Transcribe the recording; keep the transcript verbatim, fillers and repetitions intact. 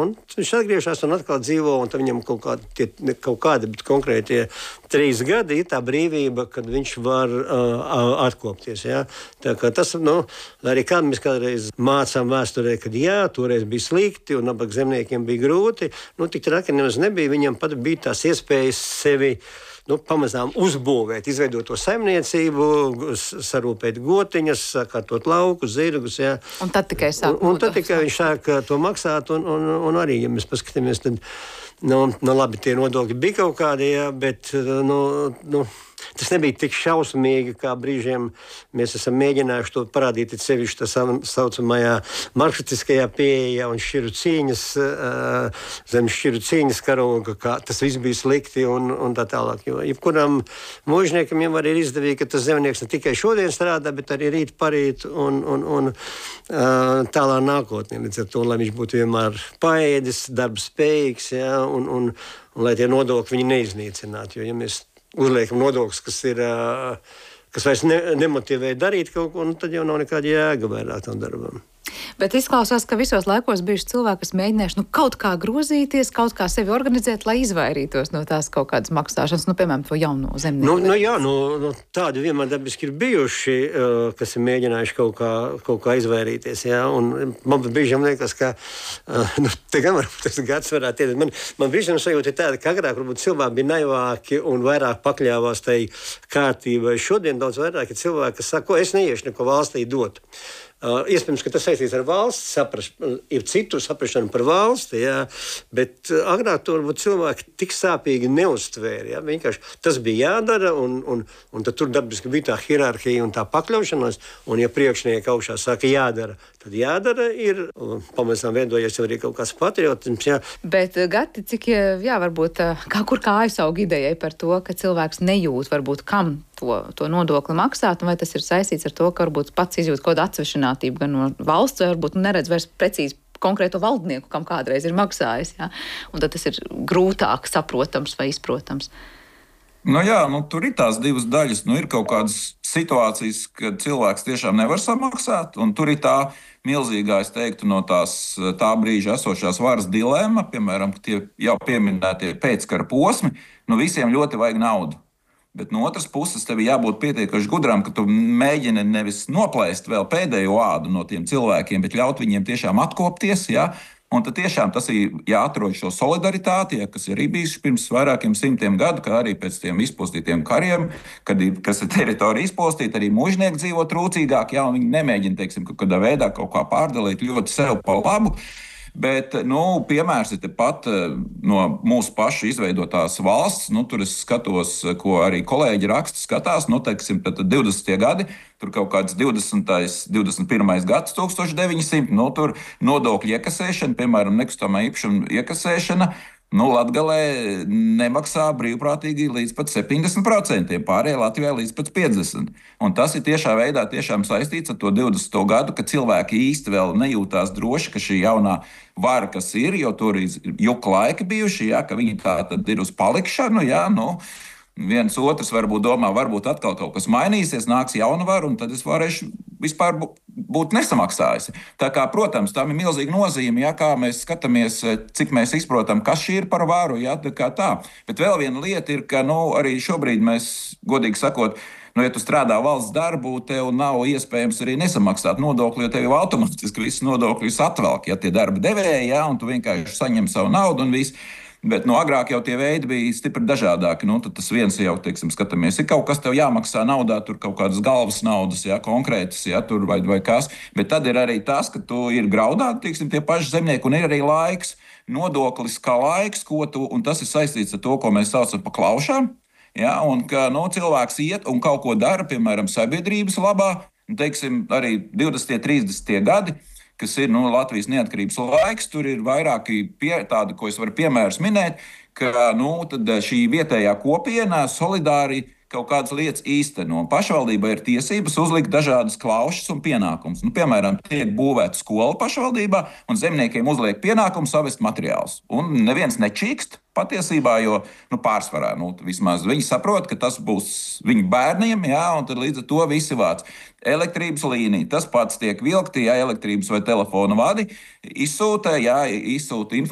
un viņš atgriežas un atkal dzīvo, un viņam kaut kādi, tie, ne kaut kādi, bet konkrēti trīs gadi ir tā brīvība, kad viņš var uh, atkopties. Ja? Tā kā tas, nu, arī kā mēs kādreiz mācām vēsturē, kad jā, toreiz bija slikti un nabaga zemniekiem bija grūti, nu, tik traki nemaz nebija, viņam pat bija tās iespējas sevi nu, pamazām uzbūvēt, izveidot to saimniecību, sarūpēt gotiņas, sakārtot laukus, zirgus. Jā. Un tad tikai sāk. Un, un tad tikai viņš sāk to maksāt, un, un, un arī, ja mēs paskatāmies, tad, nu, nu labi, tie nodokļi bija kaut kādi, jā, bet, nu, nu, tas nebija tik šausmīgi, kā brīžiem mēs esam mēģinājuši to parādīt, sevišķi tā saucamajā marksistiskajā pieejā un šķiru cīņas, zem šķiru cīņas karoga, kā tas viss bija slikti un, un tā tālāk. Jo jebkuram mūžniekam jau arī ir izdevīgi, ka tas zemnieks ne tikai šodien strādā, bet arī rīt parīt un, un, un tālā nākotnē. Līdz ar to, lai viņš būtu vienmēr paēdis, darbspējīgs, ja, un, un, un lai tie nodokļi viņu neiznīcinātu. Jo, ja mēs uzliekam nodokļus, kas ir, kas vairs ne, nemotivē darīt kaut ko, un tad jau nav nekāda jēga vairāk tam darbam. Bet izklausās, ka visos laikos bijuši cilvēki, kas mēģinājuši nu, kaut kā grozīties, kaut kā sevi organizēt, lai izvairītos no tās kaut kādas maksāšanas, nu, piemēram, to jauno zemnieku. Nu, nu, jā, nu, nu, tādi vienmēr dabiski ir bijuši, uh, kas ir mēģinājuši kaut kā, kaut kā izvairīties. Jā, un man brīžiem liekas, ka uh, nu, te gan varbūt tas gads varētu iet. Man, man brīžiem sajūta ir tāda, ka agrāk varbūt cilvēki bija naivāki un vairāk pakļāvās tai kārtībai. Šodien daudz vairāk ir cilvēki, kas saka, ko es neiešu neko valstī dot. Uh, iespējams, ka tas saistīts ar valsts saprašanu, ir citu saprašanu par valsti, jā, bet uh, agrāk to varbūt cilvēki tik sāpīgi neuztvēra. Jā, vienkārši tas bija jādara, un, un, un tad tur dabiski bija tā hierarhija un tā pakļaušanās, un ja priekšnieki augšā saka jādara, tad jādara ir, pamazām veidojies arī kaut kāds patriotisms, jā. Bet, Gati, cik, jā, varbūt, kā kur kājas aug idejai par to, ka cilvēks nejūt, varbūt, kam to, to nodokli maksāt, un vai tas ir saistīts ar to, ka varbūt pats izjūt kaut kādu atsvešinātību gan no valsts, vai varbūt neredz vairs precīzi konkrēto valdnieku, kam kādreiz ir maksājis, jā? Un tad tas ir grūtāk saprotams vai izprotams. Nu jā, nu, tur ir tās divas daļas. Nu, ir kaut kādas situācijas, kad cilvēks tiešām nevar samaksāt, un tur ir tā milzīgā, es teiktu, no tās tā brīža esošās varas dilemma, piemēram, tie jau pieminētie pēckara posmi, nu visiem ļoti vajag naudu. Bet no otras puses, tev jābūt pietiekami gudram, ka tu mēģini nevis noplēst vēl pēdējo ādu no tiem cilvēkiem, bet ļaut viņiem tiešām atkopties. Ja? Un tad tiešām tas ir jāatrod šo solidaritāti, ja, kas ir arī bijis pirms vairākiem simtiem gadu, kā arī pēc tiem izpostītiem kariem, kad ir, kas ir teritorija izpostīta, arī mužnieki dzīvo trūcīgāk, ja, un viņi nemēģina, teiksim, kaut kādā veidā kaut kā pārdalīt ļoti sev pa labu. Bet, nu, piemērs ir tepat no mūsu pašu izveidotās valsts. Nu, tur es skatos, ko arī kolēģi raksta, skatās, nu, teiksim, tad divdesmitie gadi, tur kaut kāds divdesmitais, divdesmit pirmais gads, tūkstoš deviņi simti, nu, tur nodokļu iekasēšana, piemēram, nekustamā īpašuma iekasēšana, nu, Latgalē nemaksā brīvprātīgi līdz pat septiņdesmit procentiem, pārējā Latvijā līdz pat piecdesmit procentiem. Un tas ir tiešā veidā tiešām saistīts ar to divdesmito gadu, ka cilvēki īsti vēl nejūtās droši, ka šī jaunā vara, kas ir, jo tur ir juka laiki bijuši, ja, ka viņi tā tad ir uz palikšanu, ja, nu, viens otrs varbūt domā, varbūt atkal kaut kas mainīsies, nāks jauna vara, un tad es varēšu vispār būt nesamaksājis. Tā kā, protams, tam ir milzīga nozīme, ja, kā mēs skatāmies, cik mēs izprotam, kas šī ir par varu, ja, tā kā tā. Bet vēl viena lieta ir, ka, nu, arī šobrīd mēs, godīgi sakot, nu, ja tu strādā valsts darbu, tev nav iespējams arī nesamaksāt nodokli, jo tev jau automātiski visus nodokļus atvelk, ja tie darba devēji, ja, un tu vienkārši saņem savu naudu un viss. Bet no agrāk jau tie veidi bija stipri dažādāki. Nu, tad tas viens jau, teiksim, skatāmies, ir kaut kas tev jāmaksā naudā, tur kaut kādas galvas naudas, ja, konkrētas, ja, tur vai, vai kas. Bet tad ir arī tas, ka tu ir graudāti, teiksim, tie paši zemnieki, un ir arī laiks, nodoklis kā laiks, ko tu, un tas ir saistīts ar to, ko mēs saucam pa klaušām. Ja, un ka, nu, cilvēks iet un kaut ko dara, piemēram, sabiedrības labā, un, teiksim, arī divdesmitie, trīsdesmitie gadi, kas ir, nu, Latvijas neatkarības laiks, tur ir vairāki pie, tādi, ko es varu piemērus minēt, ka, nu, tad šī vietējā kopiena solidāri kaut kādas lietas īsteno. Pašvaldībai ir tiesības uzlikt dažādas klaušas un pienākumus. Nu, piemēram, tiek būvēta skola pašvaldībā, un zemniekiem uzliek pienākumu savest materiālus. Un neviens nečīkst patiesībā, jo, nu, pārsvarā, nu, vismaz viņi saprot, ka tas būs viņu bērniem, jā, un tad līdz ar to visi vāc. Elektrības līnija, tas pats tiek vilkti, ja elektrības vai telefona vadi izsūta, jā, izsūta informāciju.